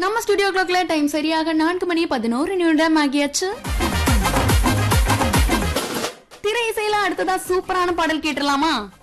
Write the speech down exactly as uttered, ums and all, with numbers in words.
நம்ம ஸ்டுடியோ கிளாக்ல டைம் சரியாக நான்கு மணி பதினோரு நிமிடம் ஆகியாச்சு. திரை இசையில அடுத்ததா சூப்பரான பாடல் கேட்டுலாமா?